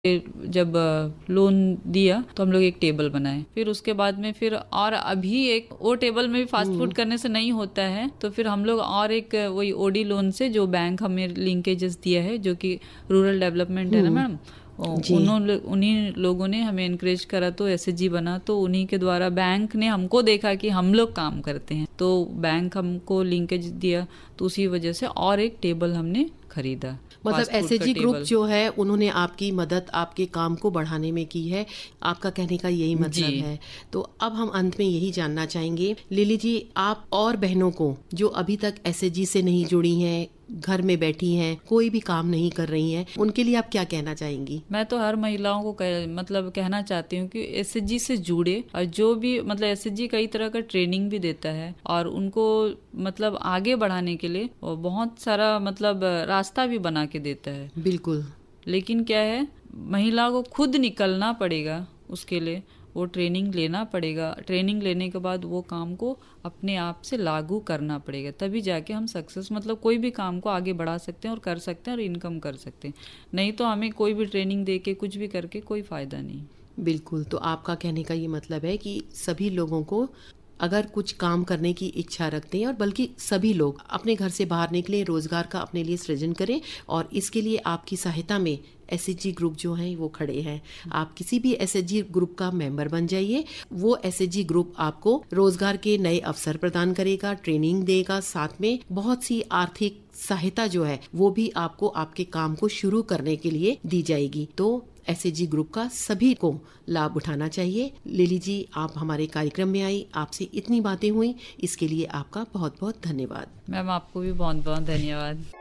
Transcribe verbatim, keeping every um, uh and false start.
जब लोन दिया तो हम लोग एक टेबल बनाए, फिर उसके बाद में फिर और अभी एक वो टेबल में भी फास्ट फूड करने से नहीं होता है, तो फिर हम लोग और एक वही ओडी लोन से जो बैंक हमें लिंकेजेस दिया है, जो कि रूरल डेवलपमेंट है ना मैडम, उन्होंने उन्हीं लोगों ने हमें इनकरेज करा तो एसएचजी बना। तो उन्हीं के द्वारा बैंक ने हमको देखा कि हम लोग काम करते हैं, तो बैंक हमको लिंकेज दिया, तो उसी वजह से और एक टेबल हमने खरीदा। मतलब एसएचजी ग्रुप जो है उन्होंने आपकी मदद आपके काम को बढ़ाने में की है, आपका कहने का यही मतलब है। तो अब हम अंत में यही जानना चाहेंगे लिली जी, आप और बहनों को जो अभी तक एसएचजी से नहीं जुड़ी हैं, घर में बैठी हैं, कोई भी काम नहीं कर रही हैं, उनके लिए आप क्या कहना चाहेंगी? मैं तो हर महिलाओं को कह, मतलब कहना चाहती हूँ कि एसएचजी से जुड़े, और जो भी मतलब एसएचजी कई तरह का ट्रेनिंग भी देता है और उनको मतलब आगे बढ़ाने के लिए बहुत सारा मतलब रास्ता भी बना के देता है। बिल्कुल। लेकिन क्या है, महिला को खुद निकलना पड़ेगा, उसके लिए वो ट्रेनिंग लेना पड़ेगा। ट्रेनिंग लेने के बाद वो काम को अपने आप से लागू करना पड़ेगा, तभी जाके हम सक्सेस मतलब कोई भी काम को आगे बढ़ा सकते हैं और कर सकते हैं और इनकम कर सकते हैं। नहीं तो हमें कोई भी ट्रेनिंग दे के कुछ भी करके कोई फायदा नहीं। बिल्कुल। तो आपका कहने का ये मतलब है कि सभी लोगों को अगर कुछ काम करने की इच्छा रखते हैं, और बल्कि सभी लोग अपने घर से बाहर निकलें, रोजगार का अपने लिए सृजन करें, और इसके लिए आपकी सहायता में एसएचजी ग्रुप जो हैं वो खड़े हैं। आप किसी भी एसएचजी ग्रुप का मेंबर बन जाइए। वो एसएचजी ग्रुप आपको रोजगार के नए अवसर प्रदान करेगा, ट्रेनिंग देगा, साथ में बहुत सी आर्थिक सहायता जो है वो भी आपको आपके काम को शुरू करने के लिए दी जाएगी। तो एसएचजी ग्रुप का सभी को लाभ उठाना चाहिए। लिली जी, आप हमारे कार्यक्रम में आई, आपसे इतनी बातें हुई, इसके लिए आपका बहुत बहुत धन्यवाद। मैम आपको भी बहुत बहुत धन्यवाद।